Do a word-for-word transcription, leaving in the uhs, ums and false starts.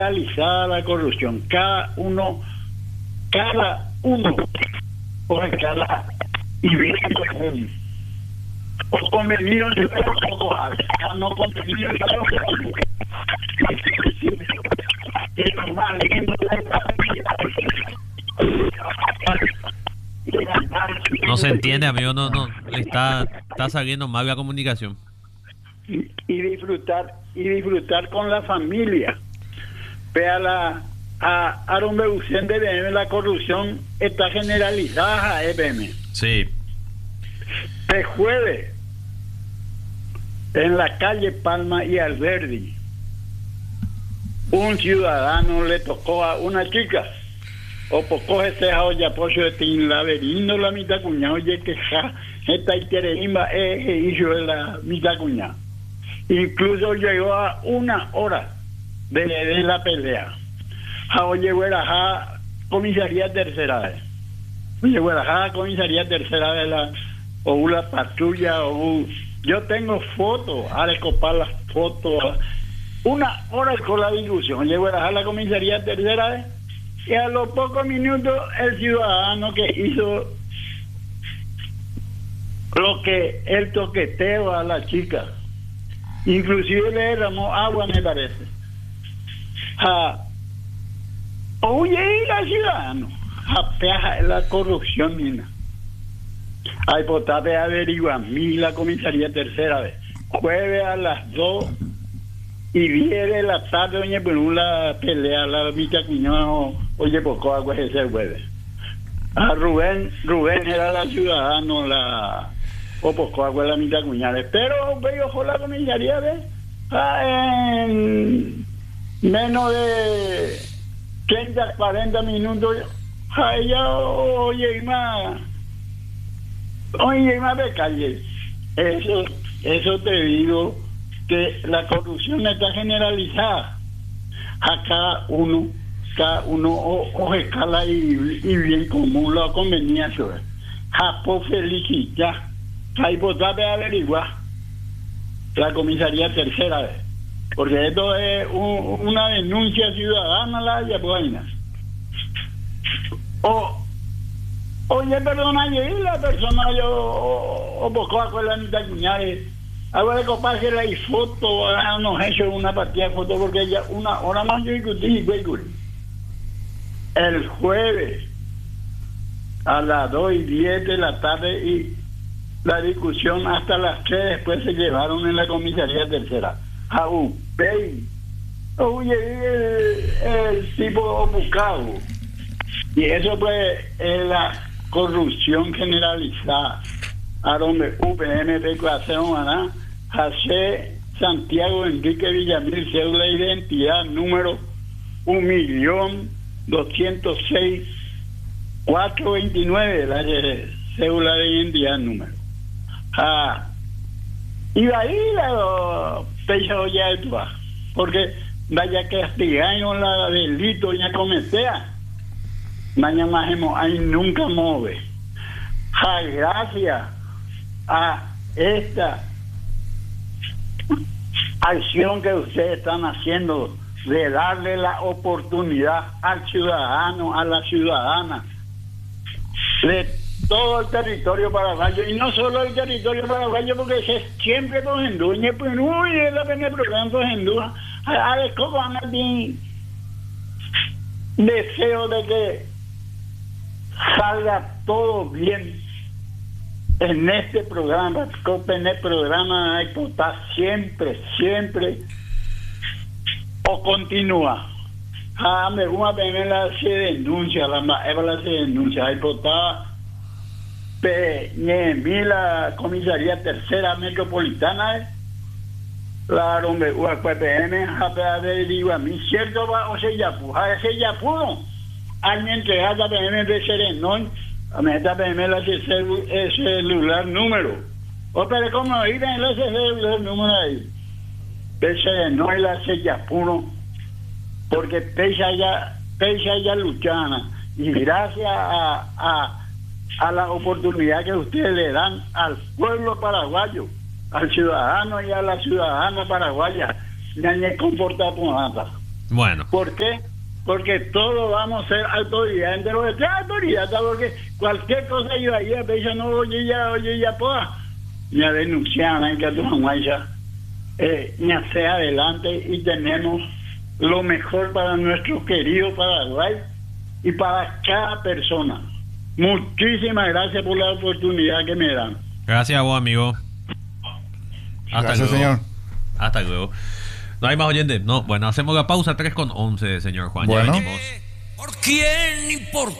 realizada la corrupción. Cada uno, cada uno, por cada y bien o convenido o no convenido es normal. No se entiende, amigo, no, no, le está, está saliendo mal la comunicación. Y, y disfrutar, y disfrutar con la familia. Vea la a, a donde usen de E B M, la corrupción está generalizada a E B M. Sí. El jueves, en la calle Palma y Alberdi, un ciudadano le tocó a una chica, o poco ese olla pollo de tin laberindo la mitad cuñado, oye que ja, esta itereimba es hijo de la mitad cuñado. Incluso llegó a una hora de, de la pelea. Ja, oye, ja, comisaría tercera vez. Oye, ja, comisaría tercera vez la, o una patrulla, o yo tengo fotos, a recopar las fotos. Una hora con la discusión. Llegó a la comisaría tercera vez y a los pocos minutos el ciudadano que hizo lo que el toqueteo a la chica, inclusive le derramó agua, me parece. Ah, oye, y la ciudadano apeaja la corrupción, nina. Hay potape averigua mí la comisaría tercera vez. Jueves a las dos y diez de la tarde, doña Perú, la pelea, la mitad cuñado, oye, poco agua ese jueves. A Rubén, Rubén era la ciudadano, la, o poco agua la mitad cuñada. Pero veo con la comisaría de, ah, en menos de treinta, cuarenta minutos, a ella, oye, más, oye, más de calle. Eso, eso te digo, que la corrupción está generalizada a cada uno, cada uno o, o escala y, y bien común lo convenía sobre. Japo felicita, hay votar de averiguar la comisaría tercera vez, porque esto es un, una denuncia ciudadana la yapuainas. O oye, perdona, y la persona yo o, o poco con la mitad cuñales. Ahora de coparse la foto, nos hecho una partida de foto porque ella una hora más yo discutí. El jueves a las dos y diez de la tarde y la discusión hasta las tres después se llevaron en la comisaría tercera. A Upey. Oye, el, el tipo buscado. Y eso pues es la corrupción generalizada. A donde U P M Pecuación hará José Santiago Enrique Villamil, cédula de identidad número un millón doscientos seis cuatrocientos veintinueve, la cédula de identidad número. Ah, y ahí la pecho ya esto, porque vaya que castigaron la delito ya cometea. Mañana más hemos ahí nunca move. Ah, gracias a esta acción que ustedes están haciendo de darle la oportunidad al ciudadano, a la ciudadana de todo el territorio paraguayo, y no solo el territorio paraguayo, porque es siempre los hindúes, pues uy, es la pena programa los hindúes, a ver cómo van a tener deseo de que salga todo bien en este programa, en el programa hay que estar siempre, siempre, o continúa. Ah, me gusta tener la se denuncia, la la se denuncia, hay que estar en la comisaría tercera metropolitana, la donde U P M, a ver, digo a mí, cierto va, o sea, ya pudo, ese ya pudo, hay que entregar a P M de Serenón. A mí esta P M la ese celular número. O pero como ir en ese celular número ahí. Pese no hay la sella puro. Porque pese ya, pese ya luchana. Y gracias a, a, a la oportunidad que ustedes le dan al pueblo paraguayo, al ciudadano y a la ciudadana paraguaya, nadie comporta por nada. Bueno. ¿Por qué? Porque todos vamos a ser autoridades, entre los que sean autoridades, porque cualquier cosa yo ahí a veces no oye ya, oye ya, pues, ni a denunciar, ni que tu mamá ya, eh, ni hacia adelante y tenemos lo mejor para nuestro querido Paraguay y para cada persona. Muchísimas gracias por la oportunidad que me dan. Gracias a vos, amigo. Hasta Gracias, luego. señor. Hasta luego. No hay más oyentes. No, bueno, hacemos la pausa tres con once, señor Juan. Bueno. Ya venimos. ¿Por quién y por